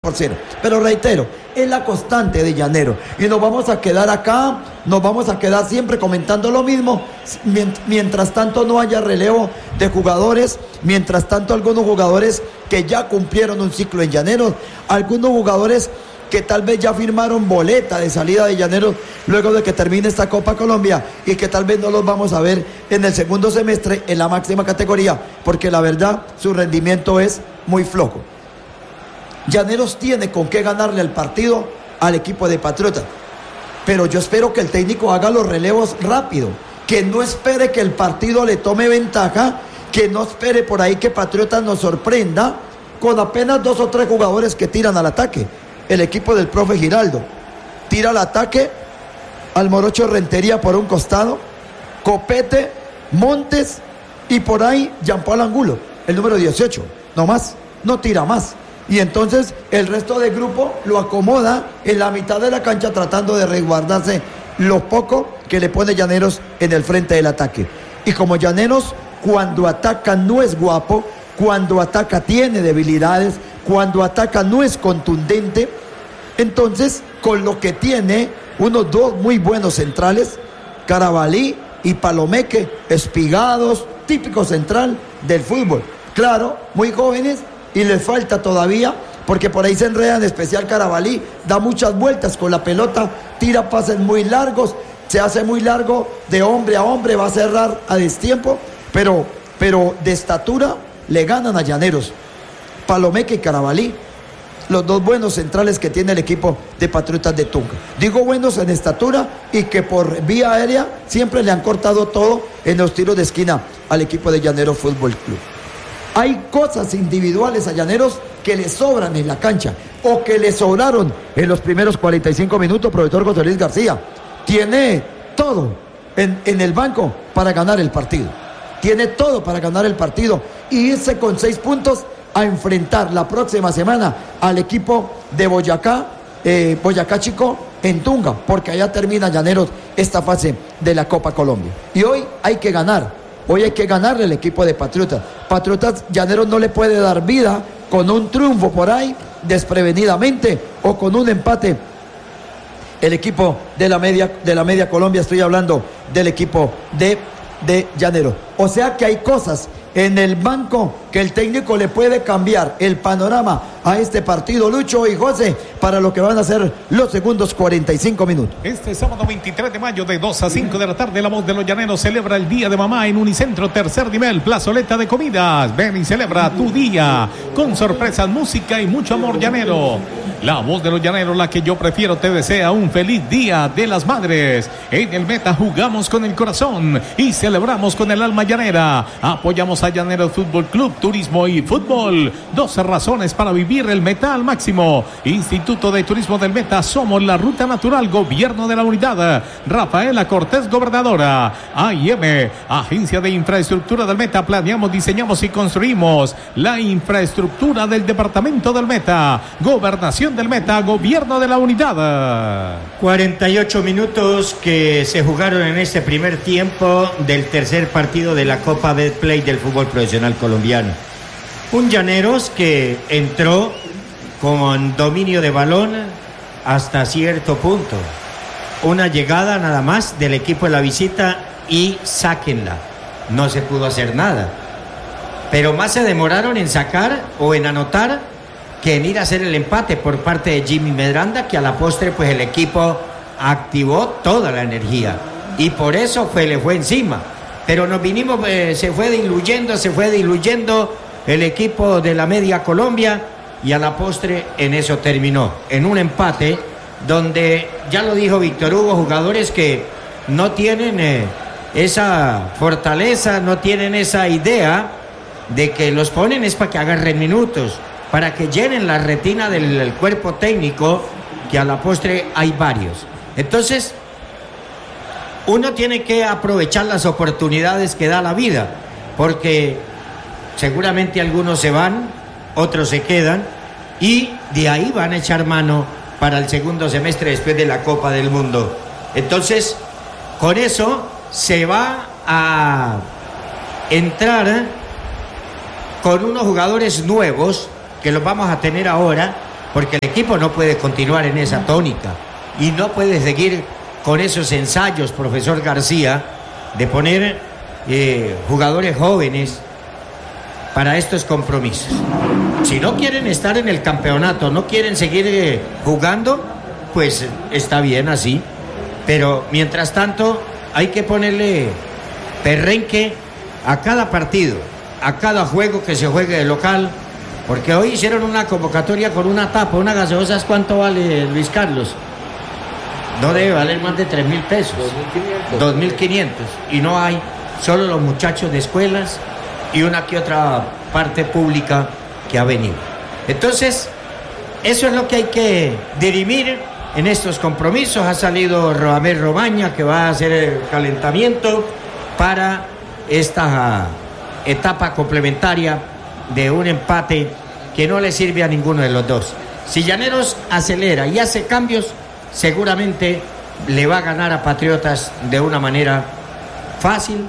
por cero. Pero reitero, es la constante de Llanero. Y nos vamos a quedar acá, nos vamos a quedar siempre comentando lo mismo. Mientras tanto no haya relevo de jugadores, mientras tanto algunos jugadores que ya cumplieron un ciclo en Llaneros, algunos jugadores que tal vez ya firmaron boleta de salida de Llaneros luego de que termine esta Copa Colombia y que tal vez no los vamos a ver en el segundo semestre en la máxima categoría, porque la verdad su rendimiento es muy flojo. Llaneros tiene con qué ganarle el partido al equipo de Patriotas, pero yo espero que el técnico haga los relevos rápido, que no espere que el partido le tome ventaja, que no espere por ahí que Patriotas nos sorprenda con apenas 2 o 3 jugadores que tiran al ataque. El equipo del profe Giraldo tira al ataque al Morocho Rentería por un costado, Copete, Montes y por ahí Jean Paul Angulo, el número 18, no más, no tira más. Y entonces el resto del grupo lo acomoda en la mitad de la cancha tratando de resguardarse lo poco que le pone Llaneros en el frente del ataque. Y como Llaneros cuando ataca no es guapo, cuando ataca tiene debilidades, cuando ataca no es contundente, entonces con lo que tiene unos 2 muy buenos centrales, Carabalí y Palomeque, espigados, típico central del fútbol. Claro, muy jóvenes y les falta todavía, porque por ahí se enreda, en especial Carabalí, da muchas vueltas con la pelota, tira pases muy largos, se hace muy largo de hombre a hombre, va a cerrar a destiempo, pero de estatura le ganan a Llaneros. Palomeque y Carabalí, los 2 buenos centrales que tiene el equipo de Patriotas de Tunja. Digo buenos en estatura y que por vía aérea siempre le han cortado todo en los tiros de esquina al equipo de Llaneros Fútbol Club. Hay cosas individuales a Llaneros que le sobran en la cancha o que le sobraron en los primeros 45 minutos, profesor José Luis García. Tiene todo en el banco para ganar el partido. Tiene todo para ganar el partido y irse con 6 puntos a enfrentar la próxima semana al equipo de Boyacá Chico en Tunga, porque allá termina Llaneros esta fase de la Copa Colombia. Y hoy hay que ganar. Hoy hay que ganarle al equipo de Patriotas. Patriotas, Llaneros no le puede dar vida con un triunfo por ahí, desprevenidamente, o con un empate. El equipo de la media Colombia, estoy hablando del equipo de Llaneros. O sea que hay cosas en el banco que el técnico le puede cambiar el panorama a este partido, Lucho y José, para lo que van a ser los segundos 45 minutos. Este sábado 23 de mayo de 2 a 5 de la tarde, la Voz de los Llaneros celebra el Día de Mamá en Unicentro tercer nivel, plazoleta de comidas. Ven y celebra tu día con sorpresas, música y mucho amor llanero. La Voz de los Llaneros, la que yo prefiero, te desea un feliz Día de las Madres. En el Meta jugamos con el corazón y celebramos con el alma llanera. Apoyamos a Llaneros Fútbol Club, Turismo y Fútbol. 12 razones para vivir el Meta al máximo. Instituto de Turismo del Meta, somos la ruta natural, Gobierno de la Unidad. Rafaela Cortés, gobernadora. AIM, Agencia de Infraestructura del Meta. Planeamos, diseñamos y construimos la infraestructura del Departamento del Meta. Gobernación del Meta, Gobierno de la Unidad. 48 minutos que se jugaron en este primer tiempo del tercer partido de la Copa Betplay del fútbol profesional colombiano. Un Llaneros que entró con dominio de balón hasta cierto punto. Una llegada nada más del equipo de la visita y sáquenla. No se pudo hacer nada. Pero más se demoraron en sacar o en anotar que en ir a hacer el empate por parte de Jimmy Medranda, que a la postre pues el equipo activó toda la energía y por eso le fue encima. Pero nos vinimos, se fue diluyendo el equipo de la media Colombia y a la postre en eso terminó, en un empate donde, ya lo dijo Víctor Hugo, jugadores que no tienen esa fortaleza, no tienen esa idea de que los ponen es para que agarren minutos, para que llenen la retina del cuerpo técnico, que a la postre hay varios. Entonces, uno tiene que aprovechar las oportunidades que da la vida, porque seguramente algunos se van, otros se quedan, y de ahí van a echar mano para el segundo semestre después de la Copa del Mundo. Entonces, con eso se va a entrar con unos jugadores nuevos que los vamos a tener ahora porque el equipo no puede continuar en esa tónica y no puede seguir con esos ensayos, profesor García, de poner jugadores jóvenes para estos compromisos. Si no quieren estar en el campeonato, no quieren seguir jugando, pues está bien así, pero mientras tanto hay que ponerle perrenque a cada partido, a cada juego que se juegue de local, porque hoy hicieron una convocatoria con una tapa, una gaseosa. ¿Cuánto vale, Luis Carlos? No debe valer más de 3.000 pesos. 2.500. Y no hay, solo los muchachos de escuelas y una que otra parte pública que ha venido. Entonces, eso es lo que hay que dirimir en estos compromisos. Ha salido Radamel Romaña, que va a hacer el calentamiento para esta etapa complementaria de un empate que no le sirve a ninguno de los dos. Si Llaneros acelera y hace cambios, seguramente le va a ganar a Patriotas de una manera fácil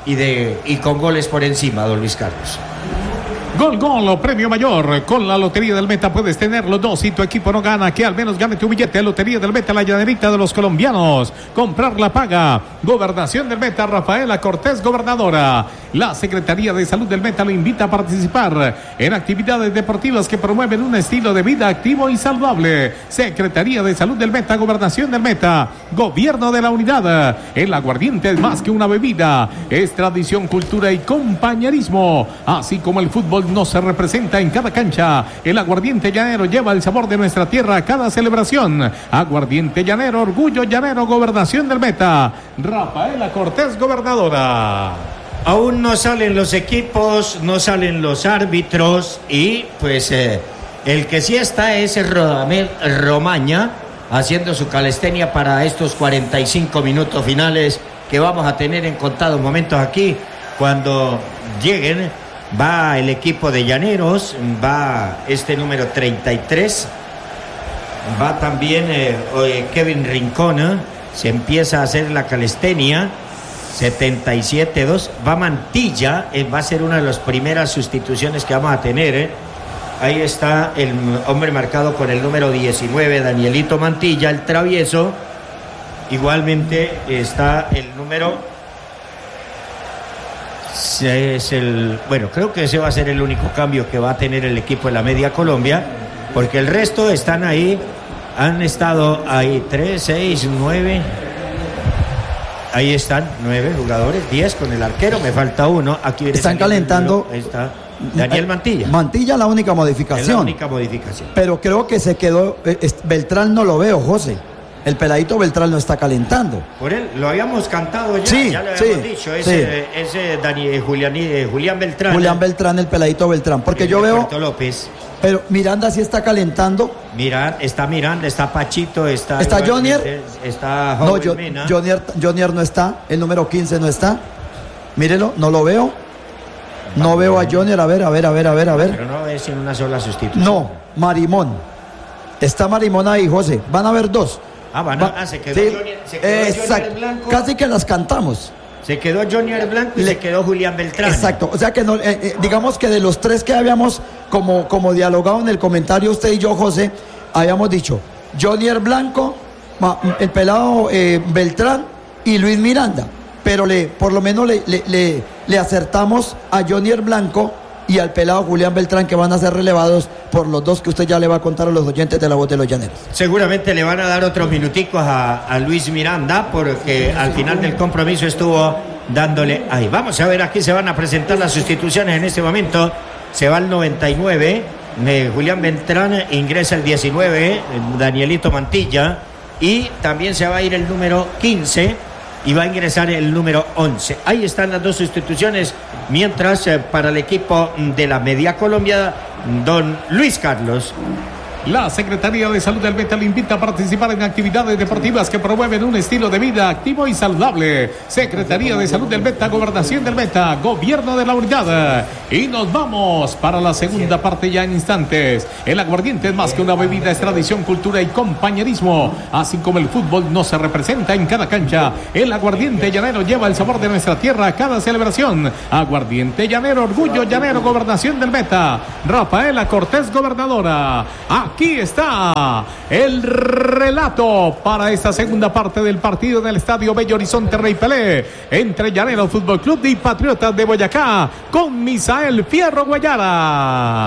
y con goles por encima, don Luis Carlos. Gol, gol, premio mayor. Con la Lotería del Meta puedes tener los dos. Si tu equipo no gana, que al menos gane tu billete. Lotería del Meta, la llanerita de los colombianos. Comprar la paga. Gobernación del Meta, Rafaela Cortés, gobernadora. La Secretaría de Salud del Meta lo invita a participar en actividades deportivas que promueven un estilo de vida activo y saludable. Secretaría de Salud del Meta, Gobernación del Meta, Gobierno de la Unidad. El aguardiente es más que una bebida. Es tradición, cultura y compañerismo. Así como el fútbol no se representa en cada cancha, el aguardiente llanero lleva el sabor de nuestra tierra a cada celebración. Aguardiente llanero, orgullo llanero, Gobernación del Meta, Rafaela Cortés, gobernadora. Aún no salen los equipos, no salen los árbitros y pues el que sí está es el Radamel Romaña haciendo su calistenia para estos 45 minutos finales que vamos a tener en contados momentos aquí. Cuando lleguen, va el equipo de Llaneros, va este número 33, va también Kevin Rincón, se empieza a hacer la calistenia, 77-2, va Mantilla, va a ser una de las primeras sustituciones que vamos a tener. Ahí está el hombre marcado con el número 19, Danielito Mantilla, el travieso. Igualmente está el número... Bueno, creo que ese va a ser el único cambio que va a tener el equipo de la Media Colombia, porque el resto están ahí, han estado ahí 3, 6, 9, ahí están 9 jugadores, 10 con el arquero, me falta uno, aquí están calentando. Ahí está Daniel Mantilla. Mantilla la única modificación. Es la única modificación. Pero creo que se quedó, Beltrán no lo veo, José. El peladito Beltrán no está calentando. Por él, lo habíamos cantado ya, sí, ya lo habíamos dicho, ese Julián Beltrán. Julián Beltrán, el peladito Beltrán, porque yo veo... Puerto López. Pero Miranda sí está calentando. Está Miranda, está Pachito, está Jonier. Está Mena. Jonier no está, el número 15 no está. Mírelo, no lo veo. No veo a Jonier, a ver. Pero no es en una sola sustitución. No, Marimón. Está Marimón ahí, José. Van a haber dos. Se quedó Jonier Blanco. Casi que las cantamos. Se quedó Jonier Blanco y se quedó Julián Beltrán. Exacto, o sea que no, digamos que de los tres que habíamos como dialogado en el comentario usted y yo, José, habíamos dicho Jonier Blanco, el pelado Beltrán y Luis Miranda, pero por lo menos le acertamos a Jonier Blanco y al pelado Julián Beltrán, que van a ser relevados por los dos que usted ya le va a contar a los oyentes de La Voz de los Llaneros. Seguramente le van a dar otros minuticos a Luis Miranda, porque al final del compromiso estuvo dándole ahí. Vamos a ver, aquí se van a presentar las sustituciones en este momento. Se va el 99, Julián Beltrán, ingresa el 19, Danielito Mantilla, y también se va a ir el número 15 y va a ingresar el número 11. Ahí están las dos sustituciones, mientras para el equipo de la Media Colombia, don Luis Carlos. La Secretaría de Salud del Meta le invita a participar en actividades deportivas que promueven un estilo de vida activo y saludable. Secretaría de Salud del Meta, Gobernación del Meta, Gobierno de la Unidad. Y nos vamos para la segunda parte ya en instantes. El aguardiente es más que una bebida, es tradición, cultura y compañerismo. Así como el fútbol no se representa en cada cancha, el aguardiente llanero lleva el sabor de nuestra tierra a cada celebración. Aguardiente llanero, orgullo llanero, Gobernación del Meta, Rafaela Cortés, gobernadora. Aquí está el relato para esta segunda parte del partido en el Estadio Bello Horizonte Rey Pelé entre Llaneros Fútbol Club y Patriotas de Boyacá con Misael Fierro Guayara.